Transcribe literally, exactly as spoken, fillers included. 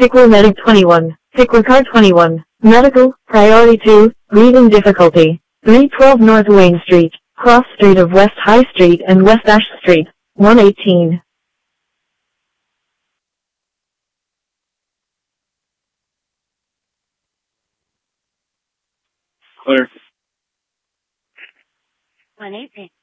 Pickler Medic twenty-one. Pickler Car twenty-one. Medical, Priority two, Reading Difficulty. three twelve North Wayne Street, Cross Street of West High Street and West Ash Street, one eighteen. Clear. one eighteen.